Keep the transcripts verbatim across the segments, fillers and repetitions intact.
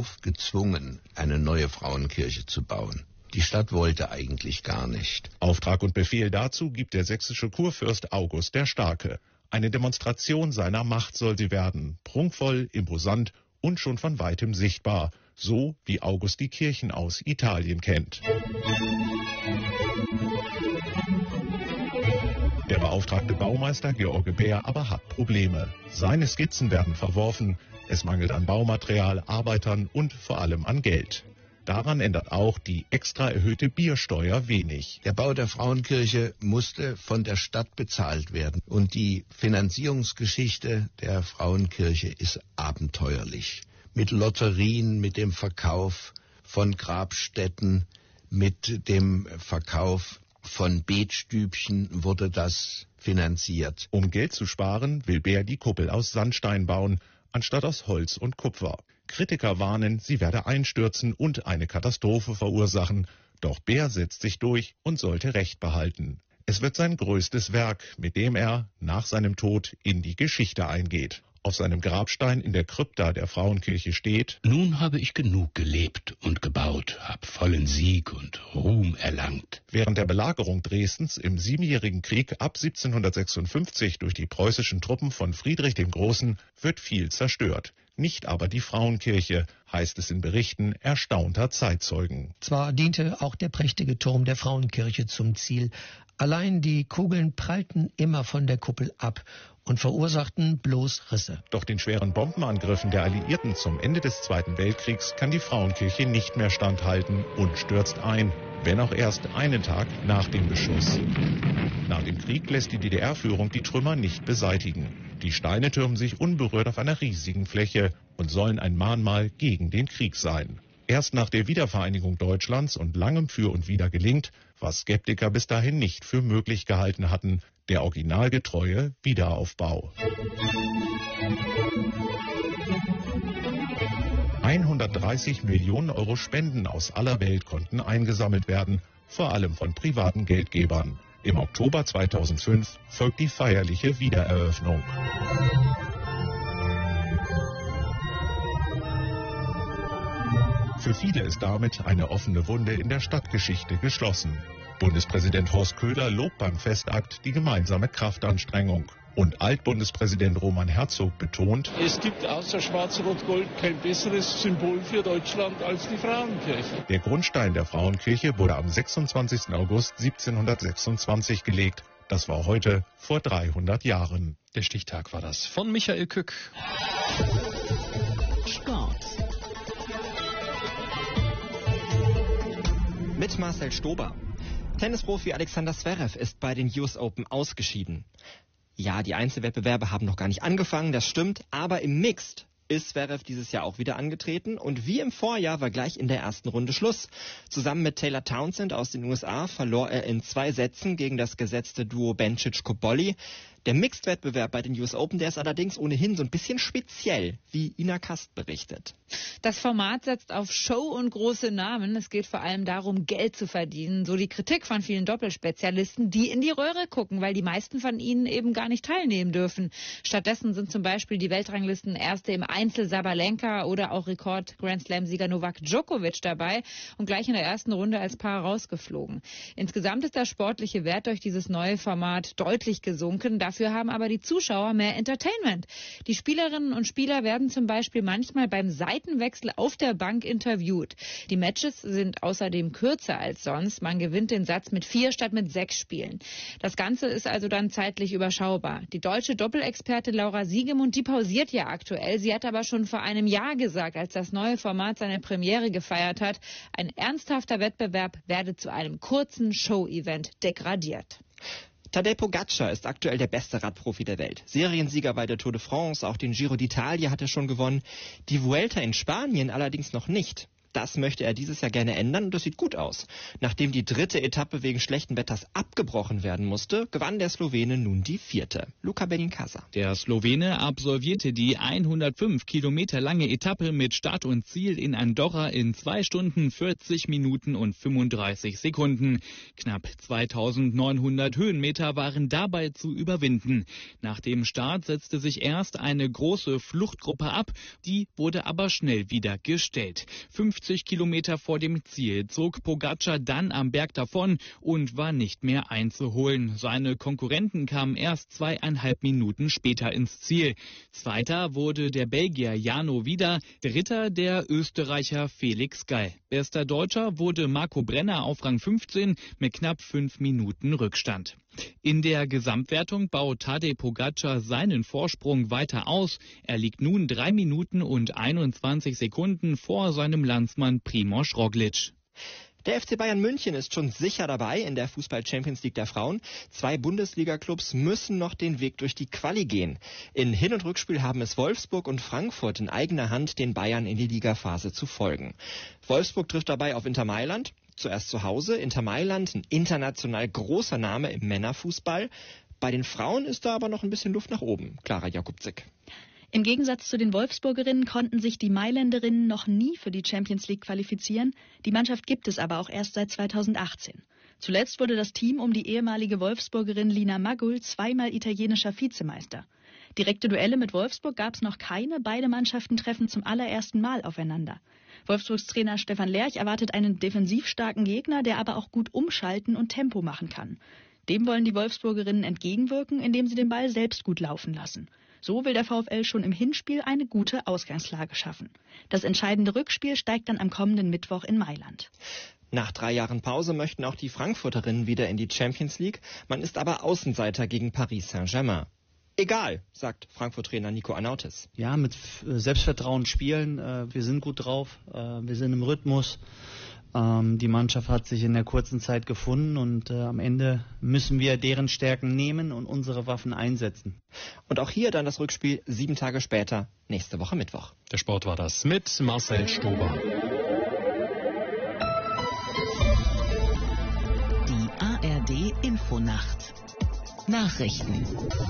Verkauf gezwungen, eine neue Frauenkirche zu bauen. Die Stadt wollte eigentlich gar nicht. Auftrag und Befehl dazu gibt der sächsische Kurfürst August der Starke. Eine Demonstration seiner Macht soll sie werden, prunkvoll, imposant und schon von weitem sichtbar, so wie August die Kirchen aus Italien kennt. Der beauftragte Baumeister George Bär aber hat Probleme. Seine Skizzen werden verworfen, es mangelt an Baumaterial, Arbeitern und vor allem an Geld. Daran ändert auch die extra erhöhte Biersteuer wenig. Der Bau der Frauenkirche musste von der Stadt bezahlt werden. Und die Finanzierungsgeschichte der Frauenkirche ist abenteuerlich. Mit Lotterien, mit dem Verkauf von Grabstätten, mit dem Verkauf von Betstübchen wurde das finanziert. Um Geld zu sparen, will Bär die Kuppel aus Sandstein bauen, anstatt aus Holz und Kupfer. Kritiker warnen, sie werde einstürzen und eine Katastrophe verursachen. Doch Bär setzt sich durch und sollte Recht behalten. Es wird sein größtes Werk, mit dem er nach seinem Tod in die Geschichte eingeht. Auf seinem Grabstein in der Krypta der Frauenkirche steht: Nun habe ich genug gelebt und gebaut, hab vollen Sieg und Ruhm erlangt. Während der Belagerung Dresdens im Siebenjährigen Krieg ab siebzehnhundertsechsundfünfzig durch die preußischen Truppen von Friedrich dem Großen wird viel zerstört. Nicht aber die Frauenkirche, heißt es in Berichten erstaunter Zeitzeugen. Zwar diente auch der prächtige Turm der Frauenkirche zum Ziel, allein die Kugeln prallten immer von der Kuppel ab und verursachten bloß Risse. Doch den schweren Bombenangriffen der Alliierten zum Ende des Zweiten Weltkriegs kann die Frauenkirche nicht mehr standhalten und stürzt ein, wenn auch erst einen Tag nach dem Beschuss. Nach dem Krieg lässt die D D R-Führung die Trümmer nicht beseitigen. Die Steine türmen sich unberührt auf einer riesigen Fläche und sollen ein Mahnmal gegen den Krieg sein. Erst nach der Wiedervereinigung Deutschlands und langem Für und Wider gelingt, was Skeptiker bis dahin nicht für möglich gehalten hatten, der originalgetreue Wiederaufbau. hundertdreißig Millionen Euro Spenden aus aller Welt konnten eingesammelt werden, vor allem von privaten Geldgebern. Im Oktober zweitausendfünf folgt die feierliche Wiedereröffnung. Für viele ist damit eine offene Wunde in der Stadtgeschichte geschlossen. Bundespräsident Horst Köhler lobt beim Festakt die gemeinsame Kraftanstrengung. Und Altbundespräsident Roman Herzog betont: Es gibt außer Schwarz-Rot-Gold kein besseres Symbol für Deutschland als die Frauenkirche. Der Grundstein der Frauenkirche wurde am sechsundzwanzigsten August siebzehnhundertsechsundzwanzig gelegt. Das war heute vor dreihundert Jahren. Der Stichtag war das. Von Michael Kück. Sport. Mit Marcel Stober. Tennisprofi Alexander Zverev ist bei den U S Open ausgeschieden. Ja, die Einzelwettbewerbe haben noch gar nicht angefangen, das stimmt, aber im Mixed ist Zverev dieses Jahr auch wieder angetreten und wie im Vorjahr war gleich in der ersten Runde Schluss. Zusammen mit Taylor Townsend aus den U S A verlor er in zwei Sätzen gegen das gesetzte Duo Bencic-Cobolli. Der Mixed-Wettbewerb bei den U S Open, der ist allerdings ohnehin so ein bisschen speziell, wie Ina Kast berichtet. Das Format setzt auf Show und große Namen. Es geht vor allem darum, Geld zu verdienen. So die Kritik von vielen Doppelspezialisten, die in die Röhre gucken, weil die meisten von ihnen eben gar nicht teilnehmen dürfen. Stattdessen sind zum Beispiel die Weltranglisten Erste im Einzel Sabalenka oder auch Rekord-Grand-Slam-Sieger Novak Djokovic dabei und gleich in der ersten Runde als Paar rausgeflogen. Insgesamt ist der sportliche Wert durch dieses neue Format deutlich gesunken. Dafür haben aber die Zuschauer mehr Entertainment. Die Spielerinnen und Spieler werden zum Beispiel manchmal beim Seitenwechsel auf der Bank interviewt. Die Matches sind außerdem kürzer als sonst. Man gewinnt den Satz mit vier statt mit sechs Spielen. Das Ganze ist also dann zeitlich überschaubar. Die deutsche Doppelexpertin Laura Siegemund, die pausiert ja aktuell. Sie hat aber schon vor einem Jahr gesagt, als das neue Format seine Premiere gefeiert hat, ein ernsthafter Wettbewerb werde zu einem kurzen Show-Event degradiert. Tadej Pogacar ist aktuell der beste Radprofi der Welt. Seriensieger bei der Tour de France, auch den Giro d'Italia hat er schon gewonnen. Die Vuelta in Spanien allerdings noch nicht. Das möchte er dieses Jahr gerne ändern und das sieht gut aus. Nachdem die dritte Etappe wegen schlechten Wetters abgebrochen werden musste, gewann der Slowene nun die vierte. Luca Benincasa. Der Slowene absolvierte die hundertfünf Kilometer lange Etappe mit Start und Ziel in Andorra in zwei Stunden vierzig Minuten und fünfunddreißig Sekunden. Knapp zweitausendneunhundert Höhenmeter waren dabei zu überwinden. Nach dem Start setzte sich erst eine große Fluchtgruppe ab, die wurde aber schnell wieder gestellt. fünfzig Kilometer vor dem Ziel zog Pogacar dann am Berg davon und war nicht mehr einzuholen. Seine Konkurrenten kamen erst zweieinhalb Minuten später ins Ziel. Zweiter wurde der Belgier Jano Wieder, dritter der Österreicher Felix Gall. Bester Deutscher wurde Marco Brenner auf Rang fünfzehn mit knapp fünf Minuten Rückstand. In der Gesamtwertung baut Tadej Pogacar seinen Vorsprung weiter aus. Er liegt nun drei Minuten und einundzwanzig Sekunden vor seinem Landsmann Primož Roglič. Der F C Bayern München ist schon sicher dabei in der Fußball-Champions League der Frauen. Zwei Bundesliga-Clubs müssen noch den Weg durch die Quali gehen. In Hin- und Rückspiel haben es Wolfsburg und Frankfurt in eigener Hand, den Bayern in die Ligaphase zu folgen. Wolfsburg trifft dabei auf Inter Mailand. Zuerst zu Hause. Inter Mailand, ein international großer Name im Männerfußball. Bei den Frauen ist da aber noch ein bisschen Luft nach oben. Clara Jakubczyk. Im Gegensatz zu den Wolfsburgerinnen konnten sich die Mailänderinnen noch nie für die Champions League qualifizieren. Die Mannschaft gibt es aber auch erst seit zweitausendachtzehn. Zuletzt wurde das Team um die ehemalige Wolfsburgerin Lina Magul zweimal italienischer Vizemeister. Direkte Duelle mit Wolfsburg gab es noch keine. Beide Mannschaften treffen zum allerersten Mal aufeinander. Wolfsburgs Trainer Stefan Lerch erwartet einen defensiv starken Gegner, der aber auch gut umschalten und Tempo machen kann. Dem wollen die Wolfsburgerinnen entgegenwirken, indem sie den Ball selbst gut laufen lassen. So will der VfL schon im Hinspiel eine gute Ausgangslage schaffen. Das entscheidende Rückspiel steigt dann am kommenden Mittwoch in Mailand. Nach drei Jahren Pause möchten auch die Frankfurterinnen wieder in die Champions League. Man ist aber Außenseiter gegen Paris Saint-Germain. Egal, sagt Frankfurt-Trainer Nico Arnautis. Ja, mit Selbstvertrauen spielen. Wir sind gut drauf. Wir sind im Rhythmus. Die Mannschaft hat sich in der kurzen Zeit gefunden und am Ende müssen wir deren Stärken nehmen und unsere Waffen einsetzen. Und auch hier dann das Rückspiel sieben Tage später, nächste Woche Mittwoch. Der Sport war das mit Marcel Stober. Die A R D Infonacht. Nachrichten.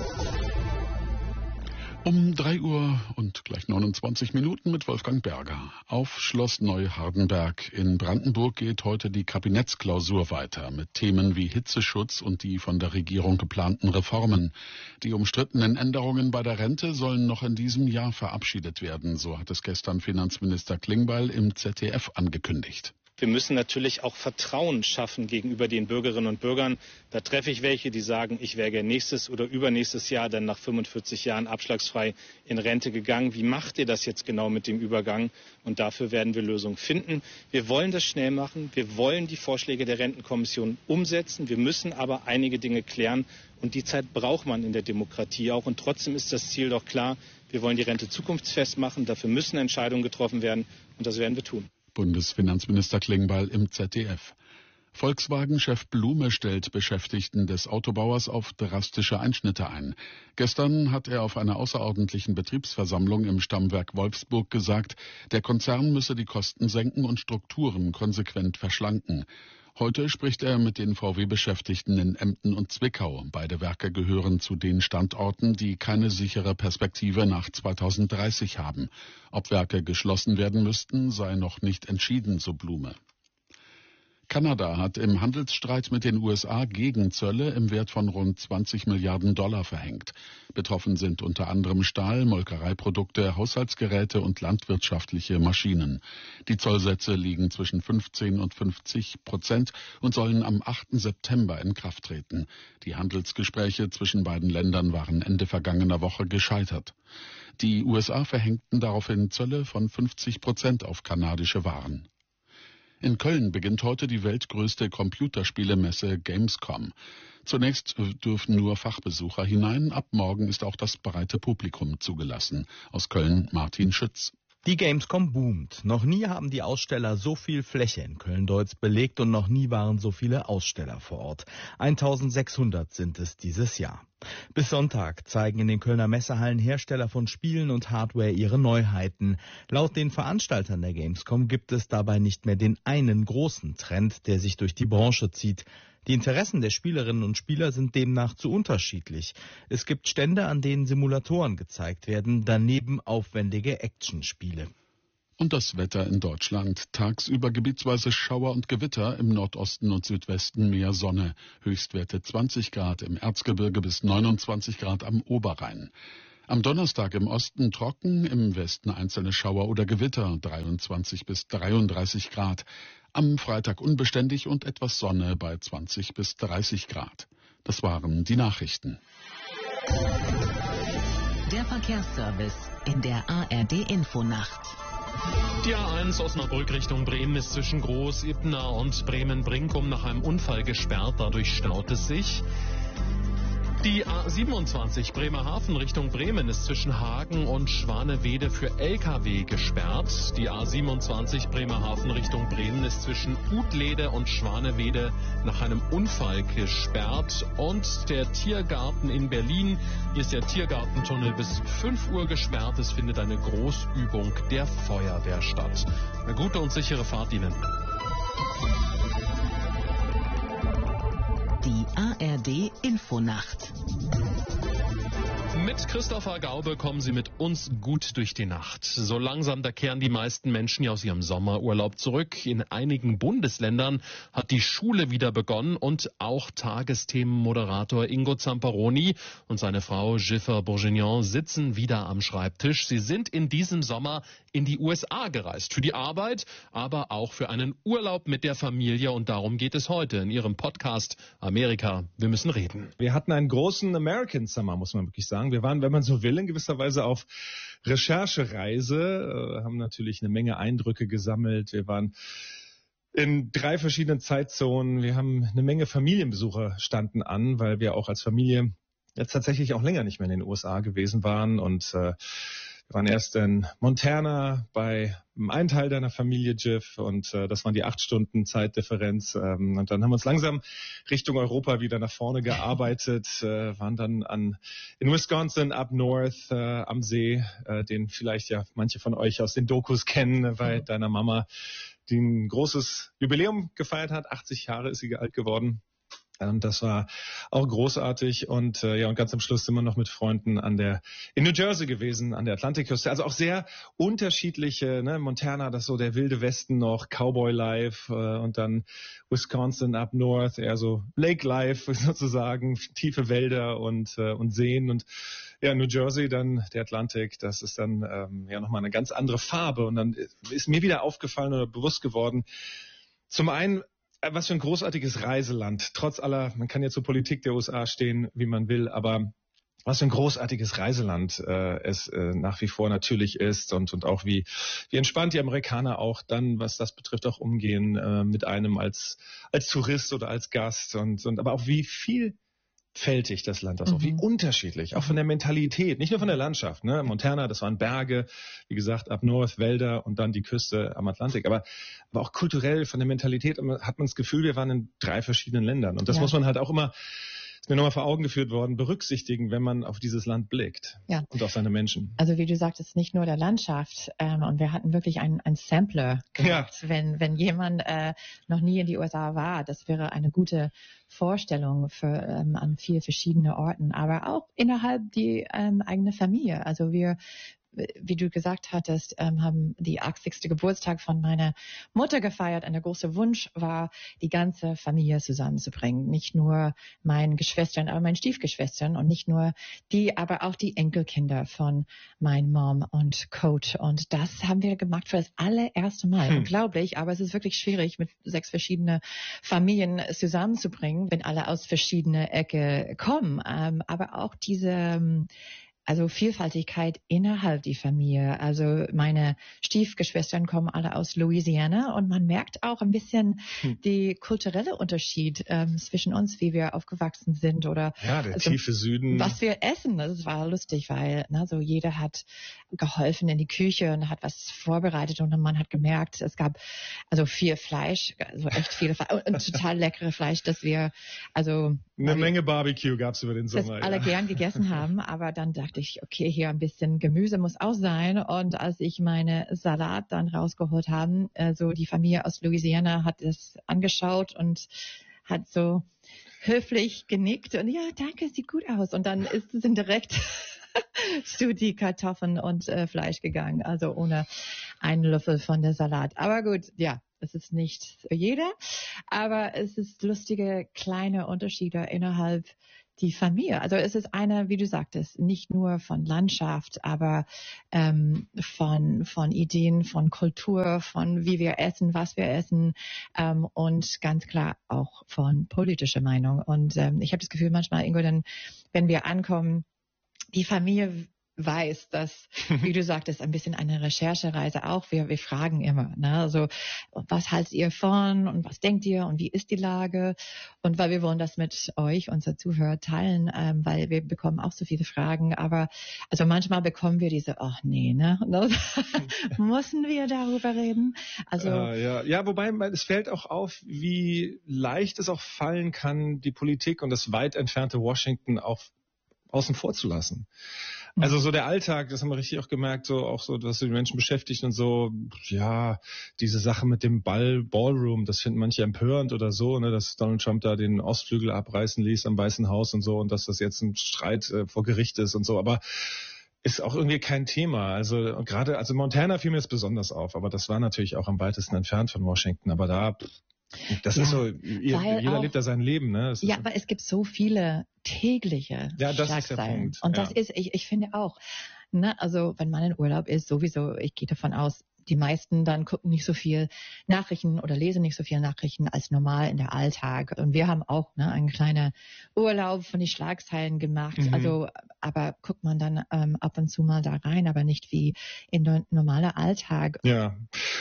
Um drei Uhr und gleich neunundzwanzig Minuten mit Wolfgang Berger. Auf Schloss Neuhardenberg in Brandenburg geht heute die Kabinettsklausur weiter mit Themen wie Hitzeschutz und die von der Regierung geplanten Reformen. Die umstrittenen Änderungen bei der Rente sollen noch in diesem Jahr verabschiedet werden, so hat es gestern Finanzminister Klingbeil im Z D F angekündigt. Wir müssen natürlich auch Vertrauen schaffen gegenüber den Bürgerinnen und Bürgern. Da treffe ich welche, die sagen, ich wäre nächstes oder übernächstes Jahr dann nach fünfundvierzig Jahren abschlagsfrei in Rente gegangen. Wie macht ihr das jetzt genau mit dem Übergang? Und dafür werden wir Lösungen finden. Wir wollen das schnell machen. Wir wollen die Vorschläge der Rentenkommission umsetzen. Wir müssen aber einige Dinge klären. Und die Zeit braucht man in der Demokratie auch. Und trotzdem ist das Ziel doch klar. Wir wollen die Rente zukunftsfest machen. Dafür müssen Entscheidungen getroffen werden. Und das werden wir tun. Bundesfinanzminister Klingbeil im Z D F. Volkswagen-Chef Blume stellt Beschäftigten des Autobauers auf drastische Einschnitte ein. Gestern hat er auf einer außerordentlichen Betriebsversammlung im Stammwerk Wolfsburg gesagt, der Konzern müsse die Kosten senken und Strukturen konsequent verschlanken. Heute spricht er mit den V W-Beschäftigten in Emden und Zwickau. Beide Werke gehören zu den Standorten, die keine sichere Perspektive nach zweitausenddreißig haben. Ob Werke geschlossen werden müssten, sei noch nicht entschieden, so Blume. Kanada hat im Handelsstreit mit den U S A Gegenzölle im Wert von rund zwanzig Milliarden Dollar verhängt. Betroffen sind unter anderem Stahl, Molkereiprodukte, Haushaltsgeräte und landwirtschaftliche Maschinen. Die Zollsätze liegen zwischen fünfzehn und fünfzig Prozent und sollen am achten September in Kraft treten. Die Handelsgespräche zwischen beiden Ländern waren Ende vergangener Woche gescheitert. Die U S A verhängten daraufhin Zölle von fünfzig Prozent auf kanadische Waren. In Köln beginnt heute die weltgrößte Computerspielemesse Gamescom. Zunächst dürfen nur Fachbesucher hinein, ab morgen ist auch das breite Publikum zugelassen. Aus Köln Martin Schütz. Die Gamescom boomt. Noch nie haben die Aussteller so viel Fläche in Köln-Deutz belegt und noch nie waren so viele Aussteller vor Ort. eintausendsechshundert sind es dieses Jahr. Bis Sonntag zeigen in den Kölner Messehallen Hersteller von Spielen und Hardware ihre Neuheiten. Laut den Veranstaltern der Gamescom gibt es dabei nicht mehr den einen großen Trend, der sich durch die Branche zieht. Die Interessen der Spielerinnen und Spieler sind demnach zu unterschiedlich. Es gibt Stände, an denen Simulatoren gezeigt werden, daneben aufwendige Actionspiele. Und das Wetter in Deutschland. Tagsüber gebietsweise Schauer und Gewitter, im Nordosten und Südwesten mehr Sonne. Höchstwerte zwanzig Grad im Erzgebirge bis neunundzwanzig Grad am Oberrhein. Am Donnerstag im Osten trocken, im Westen einzelne Schauer oder Gewitter, dreiundzwanzig bis dreiunddreißig Grad. Am Freitag unbeständig und etwas Sonne bei zwanzig bis dreißig Grad. Das waren die Nachrichten. Der Verkehrsservice in der A R D-Infonacht. Die A eins Osnabrück Richtung Bremen ist zwischen Groß-Ipna und Bremen-Brinkum nach einem Unfall gesperrt. Dadurch staut es sich. Die A siebenundzwanzig Bremerhaven Richtung Bremen ist zwischen Hagen und Schwanewede für L K W gesperrt. Die A siebenundzwanzig Bremerhaven Richtung Bremen ist zwischen Utlede und Schwanewede nach einem Unfall gesperrt. Und der Tiergarten in Berlin, hier ist der Tiergartentunnel bis fünf Uhr gesperrt. Es findet eine Großübung der Feuerwehr statt. Eine gute und sichere Fahrt Ihnen. Die A R D-Infonacht. Mit Christopher Gaube kommen Sie mit uns gut durch die Nacht. So langsam, da kehren die meisten Menschen ja aus ihrem Sommerurlaub zurück. In einigen Bundesländern hat die Schule wieder begonnen und auch Tagesthemenmoderator Ingo Zamperoni und seine Frau Giffer Bourguignon sitzen wieder am Schreibtisch. Sie sind in diesem Sommer in die U S A gereist. Für die Arbeit, aber auch für einen Urlaub mit der Familie. Und darum geht es heute in Ihrem Podcast Amerika, wir müssen reden. Wir hatten einen großen American Summer, muss man wirklich sagen. Wir waren, wenn man so will, in gewisser Weise auf Recherchereise, äh, haben natürlich eine Menge Eindrücke gesammelt. Wir waren in drei verschiedenen Zeitzonen. Wir haben eine Menge Familienbesucher standen an, weil wir auch als Familie jetzt tatsächlich auch länger nicht mehr in den U S A gewesen waren. Und äh, wir waren erst in Montana bei einem Teil deiner Familie, Jiff, und äh, das waren die acht Stunden Zeitdifferenz. Ähm, und dann haben wir uns langsam Richtung Europa wieder nach vorne gearbeitet, äh, waren dann an in Wisconsin, up north, äh, am See, äh, den vielleicht ja manche von euch aus den Dokus kennen, weil mhm. deiner Mama, die ein großes Jubiläum gefeiert hat. achtzig Jahre ist sie alt geworden. Und das war auch großartig. Und äh, ja, und ganz am Schluss sind wir noch mit Freunden an der in New Jersey gewesen, an der Atlantikküste. Also auch sehr unterschiedliche, ne, Montana, das ist so der wilde Westen noch, Cowboy Life, äh, und dann Wisconsin up north, eher so Lake Life sozusagen, tiefe Wälder und äh, und Seen. Und ja, New Jersey, dann der Atlantik, das ist dann ähm, ja nochmal eine ganz andere Farbe. Und dann ist mir wieder aufgefallen oder bewusst geworden, zum einen, was für ein großartiges Reiseland. Trotz aller, man kann ja zur Politik der U S A stehen, wie man will, aber was für ein großartiges Reiseland äh, es äh, nach wie vor natürlich ist und und auch wie wie entspannt die Amerikaner auch dann, was das betrifft, auch umgehen äh, mit einem als als Tourist oder als Gast und und aber auch wie viel fältig das Land aus, mhm. auch wie unterschiedlich, auch von der Mentalität, nicht nur von der Landschaft. Ne? Montana, das waren Berge, wie gesagt, up north, Wälder und dann die Küste am Atlantik. Aber, aber auch kulturell von der Mentalität hat man das Gefühl, wir waren in drei verschiedenen Ländern. Und das ja. muss man halt auch immer, ist mir nochmal vor Augen geführt worden, berücksichtigen, wenn man auf dieses Land blickt ja. und auf seine Menschen. Also wie du sagtest, nicht nur der Landschaft. Ähm, und wir hatten wirklich einen, einen Sampler gemacht. Ja. Wenn, wenn jemand äh, noch nie in die U S A war, das wäre eine gute Vorstellung für ähm, an vier verschiedene Orten, aber auch innerhalb die ähm, eigene Familie. Also wir, wie du gesagt hattest, ähm, haben die achtzigsten Geburtstag von meiner Mutter gefeiert. Und der große Wunsch war, die ganze Familie zusammenzubringen. Nicht nur meinen Geschwistern, aber meinen Stiefgeschwistern und nicht nur die, aber auch die Enkelkinder von meinen Mom und Coach. Und das haben wir gemacht für das allererste Mal. Hm. Unglaublich, aber es ist wirklich schwierig, mit sechs verschiedenen Familien zusammenzubringen, wenn alle aus verschiedenen Ecken kommen. Ähm, aber auch diese also Vielfaltigkeit innerhalb der Familie. Also meine Stiefgeschwistern kommen alle aus Louisiana und man merkt auch ein bisschen hm. die kulturelle Unterschied ähm, zwischen uns, wie wir aufgewachsen sind oder ja, der also, tiefe Süden. Was wir essen. Das war lustig, weil ne, so jeder hat geholfen in die Küche und hat was vorbereitet und man hat gemerkt, es gab also viel Fleisch, also echt viel Fleisch und total leckere Fleisch, dass wir also eine Menge Barbecue gab es über den Sommer. Das alle ja. gern gegessen haben, aber dann dachte ich, okay, hier ein bisschen Gemüse muss auch sein. Und als ich meine Salat dann rausgeholt habe, also die Familie aus Louisiana hat es angeschaut und hat so höflich genickt und ja, danke, sieht gut aus. Und dann ist, sind direkt zu die Kartoffeln und äh, Fleisch gegangen, also ohne einen Löffel von der Salat. Aber gut, ja, es ist nicht für jeder, aber es ist lustige kleine Unterschiede innerhalb die Familie. Also es ist eine, wie du sagtest, nicht nur von Landschaft, aber ähm, von von Ideen, von Kultur, von wie wir essen, was wir essen ähm, und ganz klar auch von politischer Meinung. Und ähm, ich habe das Gefühl manchmal, Ingo, dann, wenn wir ankommen, die Familie weiß, dass, wie du sagtest, ein bisschen eine Recherchereise auch. Wir, wir fragen immer, ne? Also, was haltet ihr von und was denkt ihr und wie ist die Lage? Und weil wir wollen das mit euch, unser Zuhörer, teilen, ähm, weil wir bekommen auch so viele Fragen. Aber also manchmal bekommen wir diese, ach nee, ne? Müssen wir darüber reden? Also äh, ja. ja, wobei es fällt auch auf, wie leicht es auch fallen kann, die Politik und das weit entfernte Washington auch außen vor zu lassen. Also so der Alltag, das haben wir richtig auch gemerkt, so auch so, dass die Menschen beschäftigt und so, ja, diese Sache mit dem Ball, Ballroom, das finden manche empörend oder so, ne, dass Donald Trump da den Ostflügel abreißen ließ am Weißen Haus und so und dass das jetzt ein Streit äh, vor Gericht ist und so, aber ist auch irgendwie kein Thema. Also gerade, also Montana fiel mir das besonders auf, aber das war natürlich auch am weitesten entfernt von Washington, aber da... Das ja, ist so, ihr, jeder auch, lebt da sein Leben, ne? Das ja, so. Aber es gibt so viele tägliche ja, das Schlagzeilen. Ist der Punkt. Und ja. das ist, ich, ich finde auch, ne, also wenn man in Urlaub ist, sowieso, ich gehe davon aus, die meisten dann gucken nicht so viel Nachrichten oder lesen nicht so viel Nachrichten als normal in der Alltag. Und wir haben auch ne, einen kleinen Urlaub von den Schlagzeilen gemacht. Mhm. Also, aber guckt man dann ähm, ab und zu mal da rein, aber nicht wie in der normale Alltag. Ja,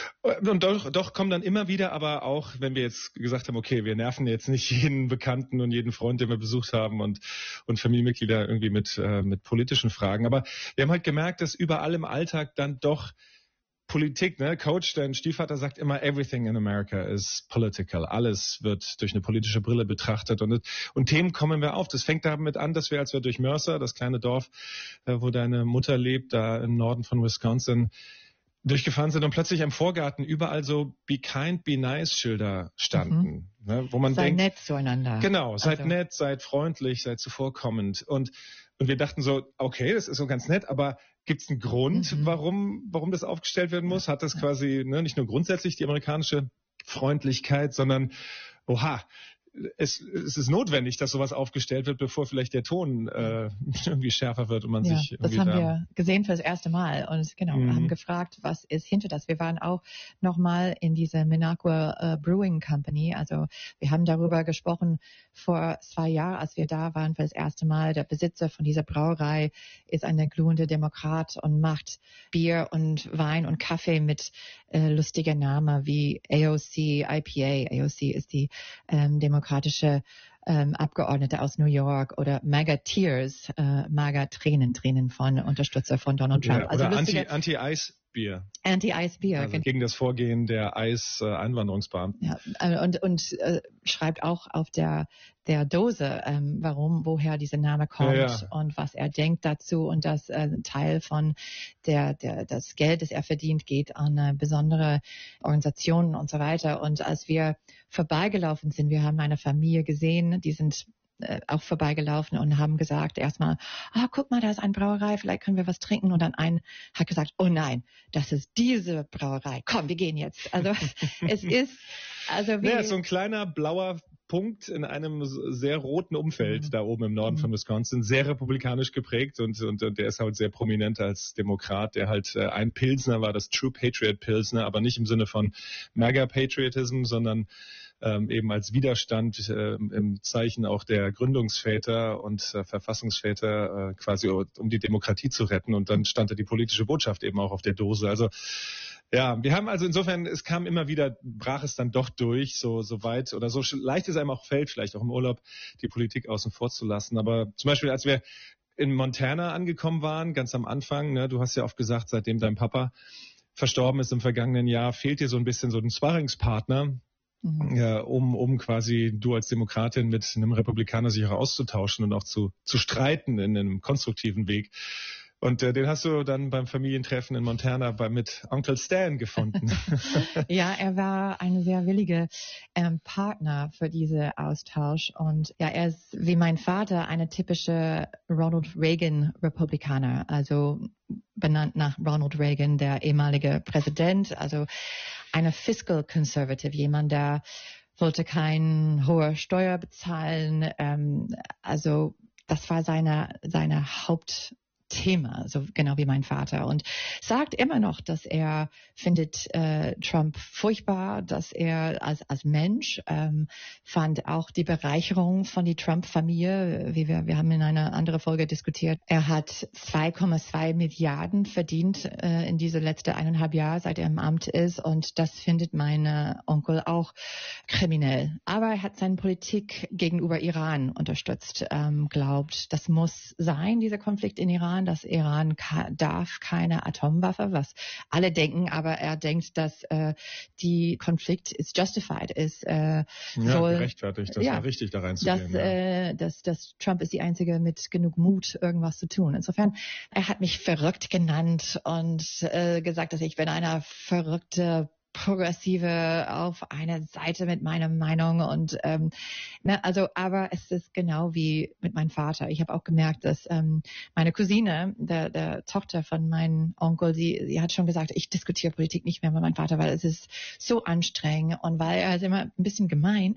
und doch, doch kommen dann immer wieder, aber auch, wenn wir jetzt gesagt haben, okay, wir nerven jetzt nicht jeden Bekannten und jeden Freund, den wir besucht haben und und Familienmitglieder irgendwie mit äh, mit politischen Fragen. Aber wir haben halt gemerkt, dass überall im Alltag dann doch Politik, ne? Coach, dein Stiefvater sagt immer, everything in America is political. Alles wird durch eine politische Brille betrachtet und, und Themen kommen wir auf. Das fängt damit an, dass wir, als wir durch Mercer, das kleine Dorf, äh, wo deine Mutter lebt, da im Norden von Wisconsin, durchgefahren sind und plötzlich im Vorgarten überall so Be Kind, Be Nice Schilder standen. Mhm. Ne? Wo man seid denkt, nett zueinander. Genau, seid also. nett, seid freundlich, seid zuvorkommend. Und, und wir dachten so, okay, das ist so ganz nett, aber gibt es einen Grund, mhm. warum, warum das aufgestellt werden muss? Hat das quasi ne, nicht nur grundsätzlich die amerikanische Freundlichkeit, sondern, oha, es, es ist notwendig, dass sowas aufgestellt wird, bevor vielleicht der Ton äh, irgendwie schärfer wird und man ja, sich das irgendwie haben da wir gesehen für das erste Mal und genau, mhm. haben gefragt, was ist hinter das. Wir waren auch nochmal in dieser Minocqua äh, Brewing Company, also wir haben darüber gesprochen vor zwei Jahren, als wir da waren für das erste Mal. Der Besitzer von dieser Brauerei ist ein glühender Demokrat und macht Bier und Wein und Kaffee mit äh, lustiger Namen wie A O C, I P A. A O C ist die ähm, demokratische ähm, Abgeordnete aus New York oder MAGA Tears, äh, MAGA Tränen, Tränen von Unterstützer von Donald Trump. Ja, oder also Anti, Anti-Eis-Bier. Anti-Eis-Bier. Also gegen das Vorgehen der Eis-Einwanderungsbeamten. Ja, und, und äh, schreibt auch auf der, der Dose, ähm, warum, woher dieser Name kommt ja, ja. und was er denkt dazu und dass äh, Teil von der, der, das Geld, das er verdient, geht an äh, besondere Organisationen und so weiter. Und als wir vorbeigelaufen sind, wir haben eine Familie gesehen, die sind auch vorbeigelaufen und haben gesagt erstmal, ah, guck mal, da ist eine Brauerei, vielleicht können wir was trinken. Und dann ein hat gesagt, oh nein, das ist diese Brauerei. Komm, wir gehen jetzt. Also es ist, also wie... Ja, so ein kleiner blauer Punkt in einem sehr roten Umfeld mhm. da oben im Norden mhm. von Wisconsin, sehr republikanisch geprägt und, und, und der ist halt sehr prominent als Demokrat, der halt äh, ein Pilsner war, das True Patriot Pilsner, aber nicht im Sinne von MAGA Patriotism, sondern ähm, eben als Widerstand äh, im Zeichen auch der Gründungsväter und äh, Verfassungsväter äh, quasi um die Demokratie zu retten. Und dann stand da die politische Botschaft eben auch auf der Dose. Also ja, wir haben also insofern, es kam immer wieder, brach es dann doch durch, so, so weit oder so leicht es einem auch fällt, vielleicht auch im Urlaub, die Politik außen vor zu lassen. Aber zum Beispiel, als wir in Montana angekommen waren, ganz am Anfang, ne, du hast ja oft gesagt, seitdem dein Papa verstorben ist im vergangenen Jahr, fehlt dir so ein bisschen so ein Sparringspartner, mhm. ja, um, um quasi du als Demokratin mit einem Republikaner sich auch auszutauschen und auch zu, zu streiten in einem konstruktiven Weg. Und äh, den hast du dann beim Familientreffen in Montana bei, mit Onkel Stan gefunden. Ja, er war ein sehr williger ähm, Partner für diesen Austausch. Und ja, er ist wie mein Vater eine typische Ronald Reagan Republikaner, also benannt nach Ronald Reagan, der ehemalige Präsident, also eine Fiscal Conservative, jemand, der wollte keine hohe Steuer bezahlen. Ähm, also das war seine, seine Haupt Thema, so genau wie mein Vater, und sagt immer noch, dass er findet äh, Trump furchtbar, dass er als als Mensch ähm, fand auch die Bereicherung von die Trump-Familie, wie wir wir haben in einer anderen Folge diskutiert. Er hat zwei Komma zwei Milliarden verdient äh, in diese letzte eineinhalb Jahre, seit er im Amt ist, und das findet mein Onkel auch kriminell. Aber er hat seine Politik gegenüber Iran unterstützt, ähm, glaubt, das muss sein, dieser Konflikt in Iran. Dass Iran ka- darf keine Atomwaffe, was alle denken, aber er denkt, dass äh, die Konflikt ist justified, ist äh, ja, wohl, gerechtfertigt, das ja, war richtig da reinzugehen. Dass, ja. äh, dass, dass Trump ist die Einzige mit genug Mut, irgendwas zu tun. Insofern, er hat mich verrückt genannt und äh, gesagt, dass ich bin eine verrückte Progressive auf einer Seite mit meiner Meinung und ähm, ne, also aber es ist genau wie mit meinem Vater. Ich habe auch gemerkt, dass ähm, meine Cousine, der, der Tochter von meinem Onkel, sie, sie hat schon gesagt, ich diskutiere Politik nicht mehr mit meinem Vater, weil es ist so anstrengend und weil er ist immer ein bisschen gemein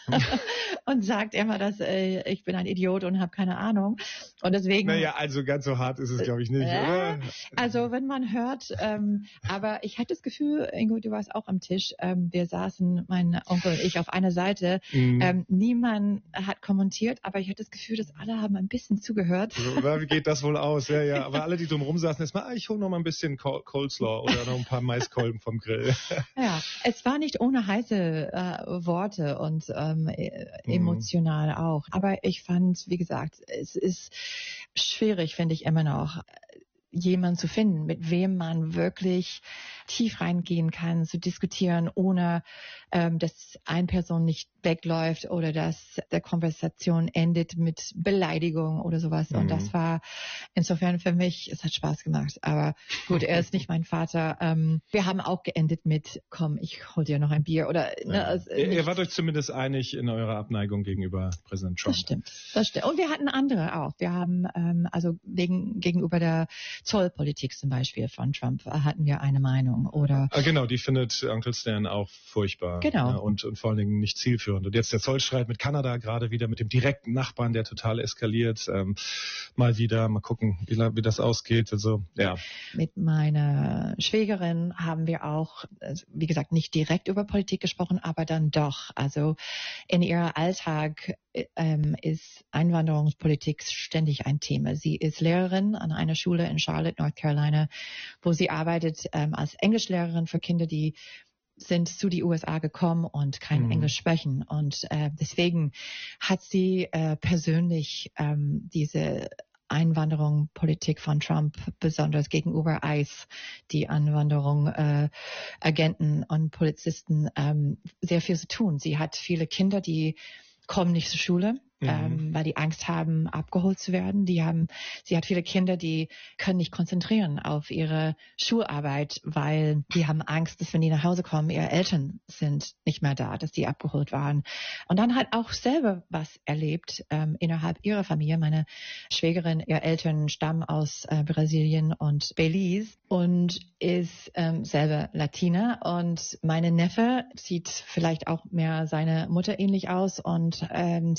und sagt immer, dass äh, ich bin ein Idiot und habe keine Ahnung und deswegen. Naja, also ganz so hart ist es, glaube ich, nicht, äh, oder? Also wenn man hört, ähm, aber ich hatte das Gefühl, Ingo, du warst auch am Tisch. Ähm, wir saßen, mein Onkel und ich, auf einer Seite. Mhm. Ähm, niemand hat kommentiert, aber ich hatte das Gefühl, dass alle haben ein bisschen zugehört. So, wie geht das wohl aus? Ja, ja. Aber alle, die drumherum saßen, erstmal, ah, ich hole noch mal ein bisschen Coleslaw oder noch ein paar Maiskolben vom Grill. Ja, es war nicht ohne heiße äh, Worte und ähm, emotional mhm. auch. Aber ich fand, wie gesagt, es ist schwierig, finde ich immer noch, jemanden zu finden, mit wem man wirklich tief reingehen kann, zu diskutieren, ohne ähm, dass eine Person nicht wegläuft oder dass der Konversation endet mit Beleidigung oder sowas. Mhm. Und das war insofern für mich, es hat Spaß gemacht. Aber gut, er ist nicht mein Vater. Ähm, wir haben auch geendet mit, komm, ich hol dir noch ein Bier. Oder ja. ne, also, ihr, ihr wart euch zumindest einig in eurer Abneigung gegenüber Präsident Trump. Das stimmt, das stimmt. Und wir hatten andere auch. Wir haben ähm, also wegen, gegenüber der Zollpolitik zum Beispiel von Trump hatten wir eine Meinung. Oder ah, genau, die findet Onkel Stan auch furchtbar. Genau. Ja, und, und vor allen Dingen nicht zielführend. Und jetzt der Zollstreit mit Kanada, gerade wieder mit dem direkten Nachbarn, der total eskaliert. Ähm, mal wieder, mal gucken, wie, wie das ausgeht. Also, ja. Mit meiner Schwägerin haben wir auch, wie gesagt, nicht direkt über Politik gesprochen, aber dann doch. Also in ihrem Alltag ähm, ist Einwanderungspolitik ständig ein Thema. Sie ist Lehrerin an einer Schule in Charlotte, North Carolina, wo sie arbeitet ähm, als Englischlehrerin für Kinder, die sind zu die U S A gekommen und kein mhm. Englisch sprechen. Und äh, deswegen hat sie äh, persönlich ähm, diese Einwanderung, Politik von Trump, besonders gegenüber ICE, die Anwanderung, äh, Agenten und Polizisten, ähm, sehr viel zu tun. Sie hat viele Kinder, die kommen nicht zur Schule. Mhm. Ähm, weil die Angst haben, abgeholt zu werden. Die haben, sie hat viele Kinder, die können nicht konzentrieren auf ihre Schularbeit, weil die haben Angst, dass wenn die nach Hause kommen, ihre Eltern sind nicht mehr da, dass die abgeholt waren. Und dann hat auch selber was erlebt ähm, innerhalb ihrer Familie. Meine Schwägerin, ihre Eltern stammen aus äh, Brasilien und Belize und ist ähm, selber Latina. Und meine Neffe sieht vielleicht auch mehr seine Mutter ähnlich aus und ähm, sie kam mit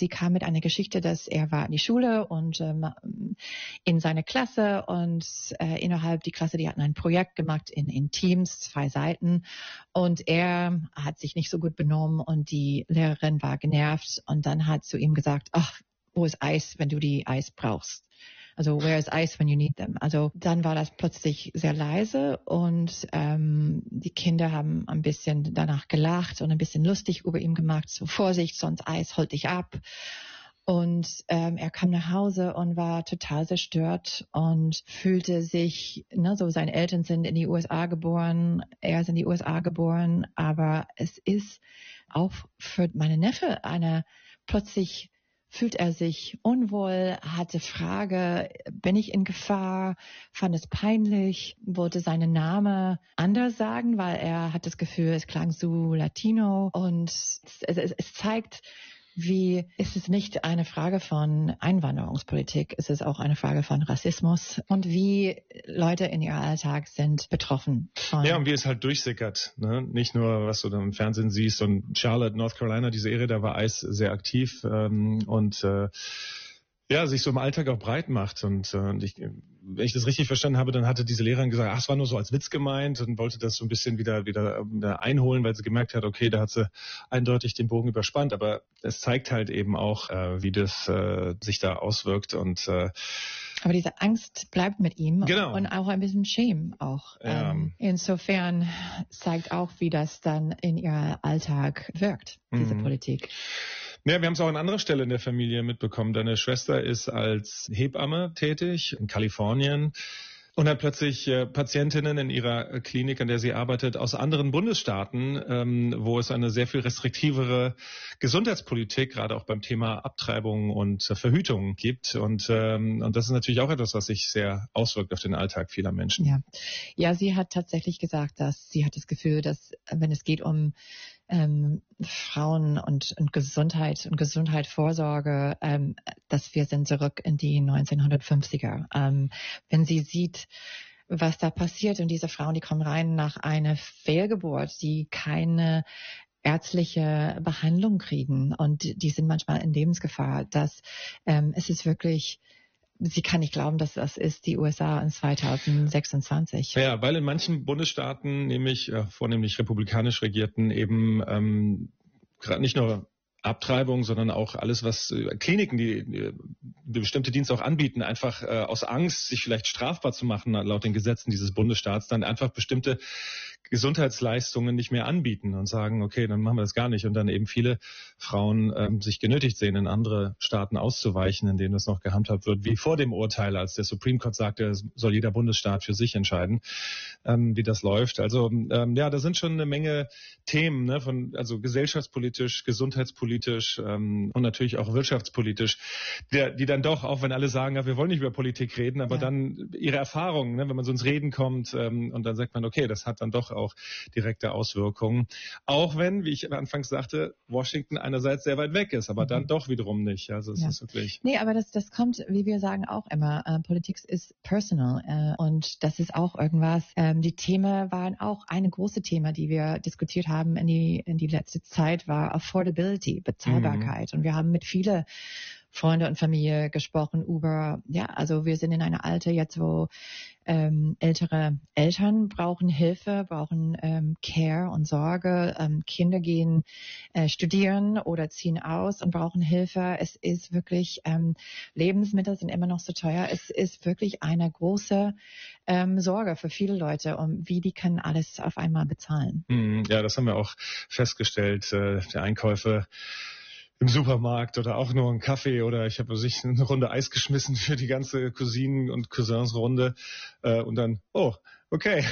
eine Geschichte, dass er war in die Schule und ähm, in seine Klasse und äh, innerhalb die Klasse, die hatten ein Projekt gemacht in, in Teams, zwei Seiten und er hat sich nicht so gut benommen und die Lehrerin war genervt und dann hat zu ihm gesagt, ach, wo ist Eis, wenn du die Eis brauchst? Also where is ice when you need them? Also dann war das plötzlich sehr leise und ähm, die Kinder haben ein bisschen danach gelacht und ein bisschen lustig über ihn gemacht. So Vorsicht, sonst Eis holt dich ab. Und ähm, er kam nach Hause und war total zerstört und fühlte sich, ne, so seine Eltern sind in die U S A geboren, er ist in die U S A geboren, aber es ist auch für meine Neffe eine plötzlich fühlt er sich unwohl, hatte Frage, bin ich in Gefahr, fand es peinlich, wollte seinen Namen anders sagen, weil er hat das Gefühl, es klang so Latino und es, es, es zeigt, wie ist es nicht eine Frage von Einwanderungspolitik, es ist auch eine Frage von Rassismus und wie Leute in ihrem Alltag sind betroffen von. Ja, und wie es halt durchsickert, ne? Nicht nur, was du dann im Fernsehen siehst und Charlotte, North Carolina, diese Area, da war Eis sehr aktiv ähm, und äh, ja, sich so im Alltag auch breit macht. Und, äh, und ich, wenn ich das richtig verstanden habe, dann hatte diese Lehrerin gesagt, ach, es war nur so als Witz gemeint und wollte das so ein bisschen wieder, wieder, wieder einholen, weil sie gemerkt hat, okay, da hat sie eindeutig den Bogen überspannt. Aber es zeigt halt eben auch, äh, wie das äh, sich da auswirkt. Und äh, aber diese Angst bleibt mit ihm genau. Und auch ein bisschen Shame auch. Ja. Ähm, insofern zeigt auch, wie das dann in ihr Alltag wirkt, diese Mhm. Politik. Ja, wir haben es auch an anderer Stelle in der Familie mitbekommen. Deine Schwester ist als Hebamme tätig in Kalifornien und hat plötzlich äh, Patientinnen in ihrer Klinik, an der sie arbeitet, aus anderen Bundesstaaten, ähm, wo es eine sehr viel restriktivere Gesundheitspolitik, gerade auch beim Thema Abtreibung und äh, Verhütung gibt. Und, ähm, und das ist natürlich auch etwas, was sich sehr auswirkt auf den Alltag vieler Menschen. Ja, ja, sie hat tatsächlich gesagt, dass sie hat das Gefühl, dass wenn es geht um ähm, Frauen und, und Gesundheit und Gesundheitsvorsorge, ähm, dass wir sind zurück in die neunzehnhundertfünfziger. Ähm, wenn sie sieht, was da passiert und diese Frauen, die kommen rein nach einer Fehlgeburt, die keine ärztliche Behandlung kriegen und die sind manchmal in Lebensgefahr, dass ähm, es ist wirklich. Sie kann nicht glauben, dass das ist die U S A in zweitausendsechsundzwanzig. Ja, weil in manchen Bundesstaaten, nämlich äh, vornehmlich republikanisch regierten, eben ähm, gerade nicht nur Abtreibung, sondern auch alles, was äh, Kliniken, die, die bestimmte Dienste auch anbieten, einfach äh, aus Angst, sich vielleicht strafbar zu machen, laut den Gesetzen dieses Bundesstaats, dann einfach bestimmte Gesundheitsleistungen nicht mehr anbieten und sagen, okay, dann machen wir das gar nicht. Und dann eben viele Frauen ähm, sich genötigt sehen, in andere Staaten auszuweichen, in denen das noch gehandhabt wird, wie vor dem Urteil, als der Supreme Court sagte, soll jeder Bundesstaat für sich entscheiden, ähm, wie das läuft. Also ähm, ja, da sind schon eine Menge Themen, ne, von also gesellschaftspolitisch, gesundheitspolitisch ähm, und natürlich auch wirtschaftspolitisch, der, die dann doch, auch wenn alle sagen, ja, wir wollen nicht über Politik reden, aber ja. dann ihre Erfahrungen, ne, wenn man so ins Reden kommt ähm, und dann sagt man, okay, das hat dann doch auch direkte Auswirkungen. Auch wenn, wie ich anfangs sagte, Washington einerseits sehr weit weg ist, aber mhm. dann doch wiederum nicht. Also es ja. ist wirklich. Nee, aber das, das kommt, wie wir sagen auch immer, äh, Politik ist personal äh, und das ist auch irgendwas. Ähm, die Themen waren auch eine große Thema, die wir diskutiert haben in die, in die letzte Zeit, war Affordability, Bezahlbarkeit. Mhm. Und wir haben mit vielen Freunde und Familie gesprochen über, ja, also wir sind in einem Alter jetzt, wo ähm, ältere Eltern brauchen Hilfe, brauchen ähm, Care und Sorge. Ähm, Kinder gehen äh, studieren oder ziehen aus und brauchen Hilfe. Es ist wirklich, ähm, Lebensmittel sind immer noch so teuer. Es ist wirklich eine große ähm, Sorge für viele Leute, um wie die können alles auf einmal bezahlen. Ja, das haben wir auch festgestellt. Äh, die Einkäufe im Supermarkt oder auch nur einen Kaffee oder ich habe sich eine Runde Eis geschmissen für die ganze Cousinen- und Cousinsrunde äh, und dann, oh, okay.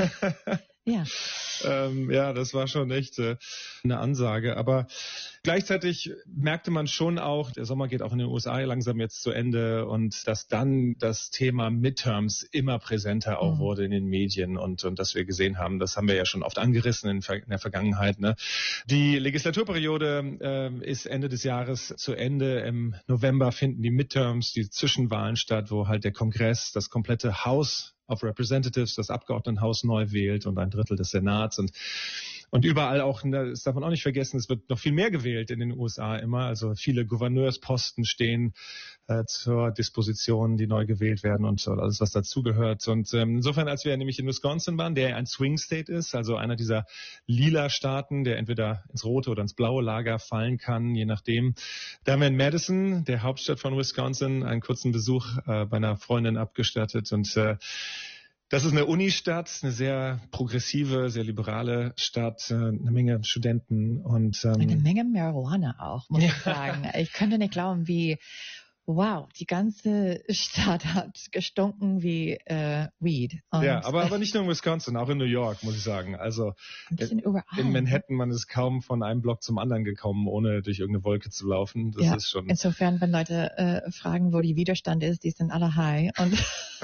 Ja. ähm, ja, das war schon echt äh, eine Ansage. Aber gleichzeitig merkte man schon auch, der Sommer geht auch in den U S A langsam jetzt zu Ende und dass dann das Thema Midterms immer präsenter auch mhm. wurde in den Medien und, und dass wir gesehen haben, das haben wir ja schon oft angerissen in, in der Vergangenheit. Ne? Die Legislaturperiode äh, ist Ende des Jahres zu Ende. Im November finden die Midterms, die Zwischenwahlen statt, wo halt der Kongress, das komplette Haus of Representatives, das Abgeordnetenhaus neu wählt und ein Drittel des Senats. Und, Und überall auch, das darf man auch nicht vergessen, es wird noch viel mehr gewählt in den U S A immer. Also viele Gouverneursposten stehen äh, zur Disposition, die neu gewählt werden und alles, was dazugehört. Und ähm, insofern, als wir nämlich in Wisconsin waren, der ein Swing State ist, also einer dieser lila Staaten, der entweder ins rote oder ins blaue Lager fallen kann, je nachdem. Da haben wir in Madison, der Hauptstadt von Wisconsin, einen kurzen Besuch äh, bei einer Freundin abgestattet. Und äh, das ist eine Unistadt, eine sehr progressive, sehr liberale Stadt, eine Menge Studenten und ähm, eine Menge Marihuana auch, muss ich sagen. Ich könnte nicht glauben, wie wow, die ganze Stadt hat gestunken wie äh, Weed. Und ja, aber, aber nicht nur in Wisconsin, auch in New York, muss ich sagen. Also in, in Manhattan, man ist kaum von einem Block zum anderen gekommen, ohne durch irgendeine Wolke zu laufen. Das ja, ist schon. Insofern, wenn Leute äh, fragen, wo die Widerstand ist, die sind alle high. Und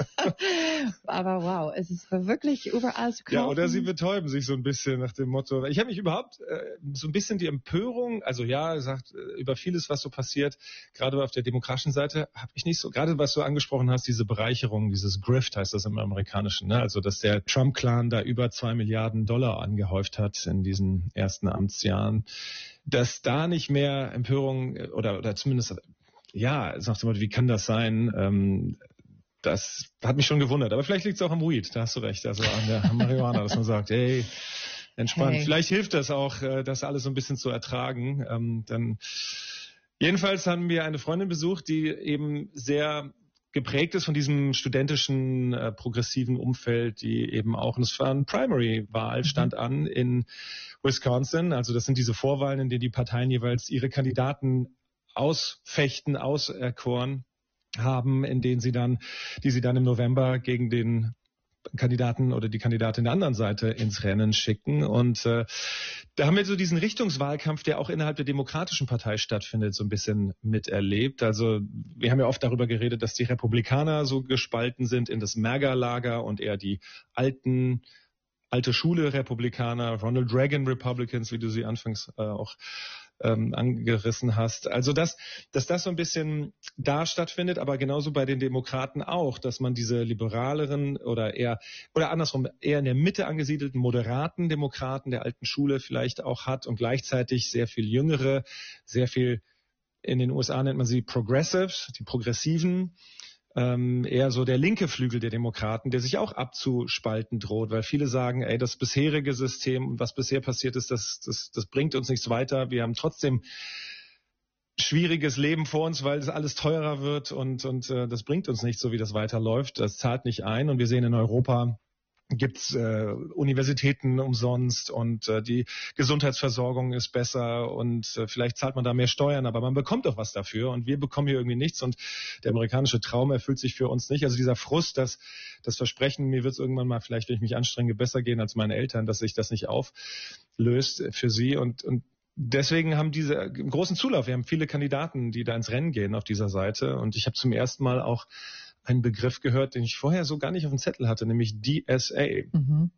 aber wow, es ist wirklich überall zu kaufen. Ja, oder sie betäuben sich so ein bisschen nach dem Motto. Ich habe mich überhaupt äh, so ein bisschen die Empörung, also ja, sagt äh, über vieles, was so passiert, gerade auf der demokratischen Seite habe ich nicht so, gerade was du angesprochen hast, diese Bereicherung, dieses Grift heißt das im Amerikanischen, ne? Also dass der Trump-Clan da über zwei Milliarden Dollar angehäuft hat in diesen ersten Amtsjahren, dass da nicht mehr Empörung oder, oder zumindest, ja, sagt jemand, wie kann das sein? Ähm, das hat mich schon gewundert, aber vielleicht liegt es auch am Weed, da hast du recht, also an der Marihuana, dass man sagt, hey, entspannt. Hey. Vielleicht hilft das auch, das alles so ein bisschen zu ertragen, ähm, dann jedenfalls haben wir eine Freundin besucht, die eben sehr geprägt ist von diesem studentischen, äh, progressiven Umfeld, die eben auch, und es war eine Primary-Wahl, stand an in Wisconsin. Also das sind diese Vorwahlen, in denen die Parteien jeweils ihre Kandidaten ausfechten, auserkoren haben, in denen sie dann, die sie dann im November gegen den Kandidaten oder die Kandidatin der anderen Seite ins Rennen schicken. Und äh, da haben wir so diesen Richtungswahlkampf, der auch innerhalb der Demokratischen Partei stattfindet, so ein bisschen miterlebt. Also wir haben ja oft darüber geredet, dass die Republikaner so gespalten sind in das MAGA-Lager und eher die alten alte Schule Republikaner, Ronald Reagan Republicans, wie du sie anfangs äh, auch ähm, angerissen hast. Also dass, dass das so ein bisschen da stattfindet, aber genauso bei den Demokraten auch, dass man diese liberaleren oder eher, oder andersrum, eher in der Mitte angesiedelten moderaten Demokraten der alten Schule vielleicht auch hat und gleichzeitig sehr viel jüngere, sehr viel, in den U S A nennt man sie Progressives, die Progressiven, Ähm, eher so der linke Flügel der Demokraten, der sich auch abzuspalten droht, weil viele sagen, ey, das bisherige System, was bisher passiert ist, das, das, das bringt uns nichts weiter. Wir haben trotzdem schwieriges Leben vor uns, weil es alles teurer wird und, und äh, das bringt uns nicht, so wie das weiterläuft. Das zahlt nicht ein und wir sehen in Europa, gibt's äh, Universitäten umsonst und äh, die Gesundheitsversorgung ist besser und äh, vielleicht zahlt man da mehr Steuern, aber man bekommt doch was dafür und wir bekommen hier irgendwie nichts und der amerikanische Traum erfüllt sich für uns nicht. Also dieser Frust, dass das Versprechen, mir wird es irgendwann mal vielleicht, wenn ich mich anstrenge, besser gehen als meine Eltern, dass sich das nicht auflöst für sie und, und deswegen haben diese einen großen Zulauf. Wir haben viele Kandidaten, die da ins Rennen gehen auf dieser Seite und ich habe zum ersten Mal auch einen Begriff gehört, den ich vorher so gar nicht auf dem Zettel hatte, nämlich D S A. Mhm.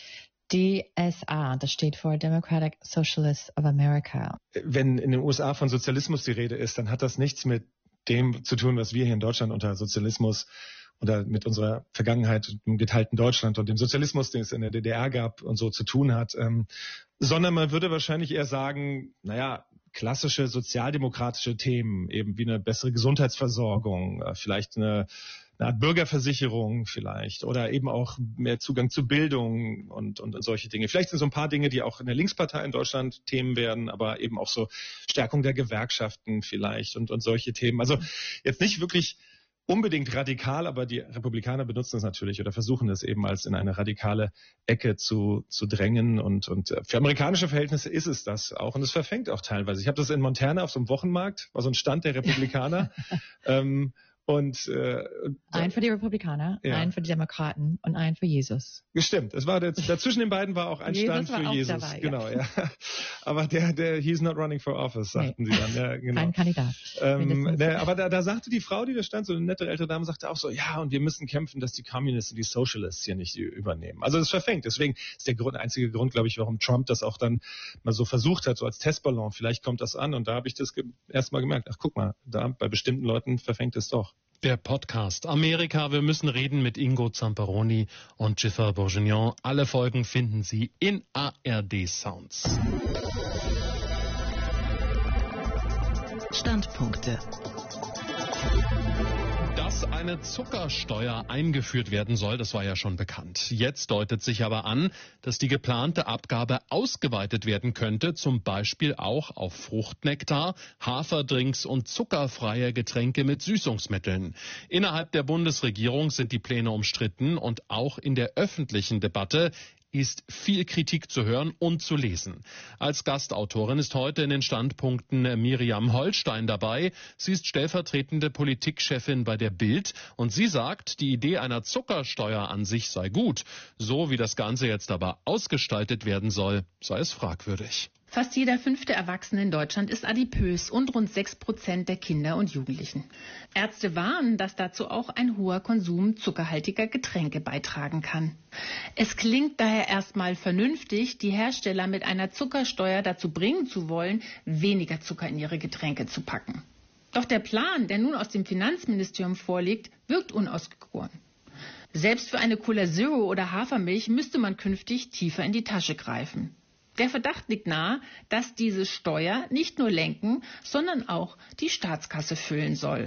D S A, das steht für Democratic Socialists of America. Wenn in den U S A von Sozialismus die Rede ist, dann hat das nichts mit dem zu tun, was wir hier in Deutschland unter Sozialismus oder mit unserer Vergangenheit im geteilten Deutschland und dem Sozialismus, den es in der D D R gab und so zu tun hat, ähm, sondern man würde wahrscheinlich eher sagen, naja, klassische sozialdemokratische Themen, eben wie eine bessere Gesundheitsversorgung, vielleicht eine, eine Art Bürgerversicherung vielleicht oder eben auch mehr Zugang zu Bildung und, und solche Dinge. Vielleicht sind so ein paar Dinge, die auch in der Linkspartei in Deutschland Themen werden, aber eben auch so Stärkung der Gewerkschaften vielleicht und, und solche Themen. Also jetzt nicht wirklich unbedingt radikal, aber die Republikaner benutzen es natürlich oder versuchen es eben als in eine radikale Ecke zu, zu drängen und, und für amerikanische Verhältnisse ist es das auch und es verfängt auch teilweise. Ich habe das in Montana auf so einem Wochenmarkt, war so ein Stand der Republikaner ähm, und äh, ein für die Republikaner, ja. Ein für die Demokraten und ein für Jesus. Gestimmt, es war der, dazwischen den beiden war auch ein Stand für Jesus. Dabei, genau, ja. ja. Aber der, der, he's not running for office, sagten nee. sie dann. Ja, genau. Ein Kandidat. Ähm, der, aber da, da sagte die Frau, die da stand, so eine nette ältere Dame, sagte auch so, ja, und wir müssen kämpfen, dass die Communisten, die Socialists hier nicht übernehmen. Also das verfängt. Deswegen ist der Grund, einzige Grund, glaube ich, warum Trump das auch dann mal so versucht hat, so als Testballon. Vielleicht kommt das an. Und da habe ich das ge- erst mal gemerkt, ach guck mal, da bei bestimmten Leuten verfängt es doch. Der Podcast Amerika, wir müssen reden mit Ingo Zamperoni und Jennifer Bourguignon. Alle Folgen finden Sie in A R D Sounds. Standpunkte. Dass eine Zuckersteuer eingeführt werden soll, das war ja schon bekannt. Jetzt deutet sich aber an, dass die geplante Abgabe ausgeweitet werden könnte, zum Beispiel auch auf Fruchtnektar, Haferdrinks und zuckerfreie Getränke mit Süßungsmitteln. Innerhalb der Bundesregierung sind die Pläne umstritten und auch in der öffentlichen Debatte ist viel Kritik zu hören und zu lesen. Als Gastautorin ist heute in den Standpunkten Miriam Holstein dabei. Sie ist stellvertretende Politikchefin bei der Bild und sie sagt, die Idee einer Zuckersteuer an sich sei gut. So wie das Ganze jetzt aber ausgestaltet werden soll, sei es fragwürdig. Fast jeder fünfte Erwachsene in Deutschland ist adipös und rund sechs Prozent der Kinder und Jugendlichen. Ärzte warnen, dass dazu auch ein hoher Konsum zuckerhaltiger Getränke beitragen kann. Es klingt daher erstmal vernünftig, die Hersteller mit einer Zuckersteuer dazu bringen zu wollen, weniger Zucker in ihre Getränke zu packen. Doch der Plan, der nun aus dem Finanzministerium vorliegt, wirkt unausgegoren. Selbst für eine Cola Zero oder Hafermilch müsste man künftig tiefer in die Tasche greifen. Der Verdacht liegt nahe, dass diese Steuer nicht nur lenken, sondern auch die Staatskasse füllen soll.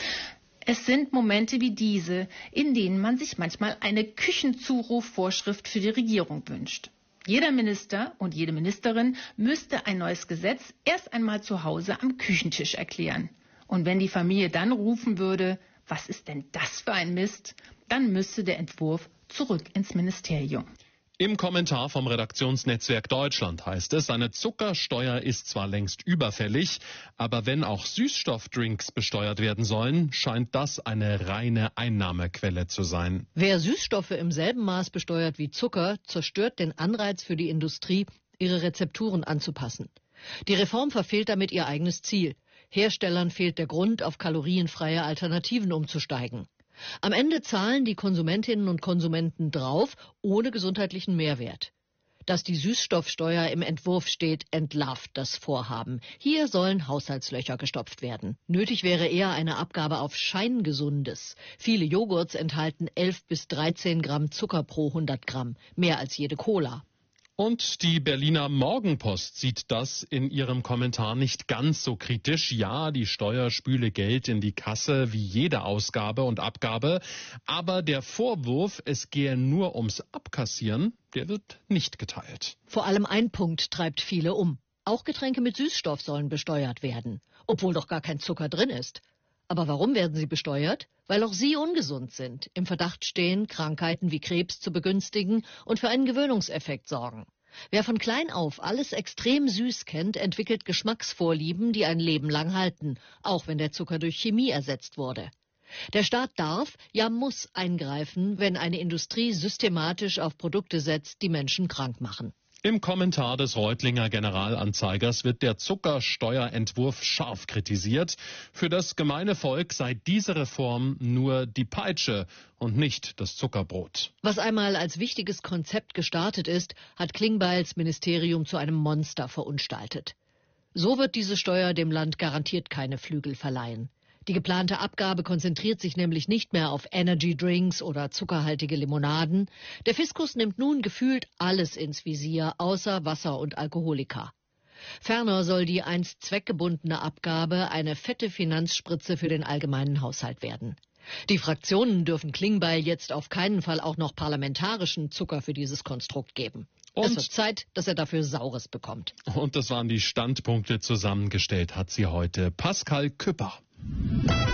Es sind Momente wie diese, in denen man sich manchmal eine Küchenzurufvorschrift für die Regierung wünscht. Jeder Minister und jede Ministerin müsste ein neues Gesetz erst einmal zu Hause am Küchentisch erklären. Und wenn die Familie dann rufen würde, was ist denn das für ein Mist, dann müsste der Entwurf zurück ins Ministerium. Im Kommentar vom Redaktionsnetzwerk Deutschland heißt es, eine Zuckersteuer ist zwar längst überfällig, aber wenn auch Süßstoffdrinks besteuert werden sollen, scheint das eine reine Einnahmequelle zu sein. Wer Süßstoffe im selben Maß besteuert wie Zucker, zerstört den Anreiz für die Industrie, ihre Rezepturen anzupassen. Die Reform verfehlt damit ihr eigenes Ziel. Herstellern fehlt der Grund, auf kalorienfreie Alternativen umzusteigen. Am Ende zahlen die Konsumentinnen und Konsumenten drauf, ohne gesundheitlichen Mehrwert. Dass die Süßstoffsteuer im Entwurf steht, entlarvt das Vorhaben. Hier sollen Haushaltslöcher gestopft werden. Nötig wäre eher eine Abgabe auf Scheingesundes. Viele Joghurts enthalten elf bis dreizehn Gramm Zucker pro hundert Gramm, mehr als jede Cola. Und die Berliner Morgenpost sieht das in ihrem Kommentar nicht ganz so kritisch. Ja, die Steuer spüle Geld in die Kasse wie jede Ausgabe und Abgabe. Aber der Vorwurf, es gehe nur ums Abkassieren, der wird nicht geteilt. Vor allem ein Punkt treibt viele um. Auch Getränke mit Süßstoff sollen besteuert werden, obwohl doch gar kein Zucker drin ist. Aber warum werden sie besteuert? Weil auch sie ungesund sind, im Verdacht stehen, Krankheiten wie Krebs zu begünstigen und für einen Gewöhnungseffekt sorgen. Wer von klein auf alles extrem süß kennt, entwickelt Geschmacksvorlieben, die ein Leben lang halten, auch wenn der Zucker durch Chemie ersetzt wurde. Der Staat darf, ja muss eingreifen, wenn eine Industrie systematisch auf Produkte setzt, die Menschen krank machen. Im Kommentar des Reutlinger Generalanzeigers wird der Zuckersteuerentwurf scharf kritisiert. Für das gemeine Volk sei diese Reform nur die Peitsche und nicht das Zuckerbrot. Was einmal als wichtiges Konzept gestartet ist, hat Klingbeils Ministerium zu einem Monster verunstaltet. So wird diese Steuer dem Land garantiert keine Flügel verleihen. Die geplante Abgabe konzentriert sich nämlich nicht mehr auf Energy-Drinks oder zuckerhaltige Limonaden. Der Fiskus nimmt nun gefühlt alles ins Visier, außer Wasser und Alkoholika. Ferner soll die einst zweckgebundene Abgabe eine fette Finanzspritze für den allgemeinen Haushalt werden. Die Fraktionen dürfen Klingbeil jetzt auf keinen Fall auch noch parlamentarischen Zucker für dieses Konstrukt geben. Und es wird Zeit, dass er dafür Saures bekommt. Und das waren die Standpunkte. Zusammengestellt hat sie heute Pascal Küpper.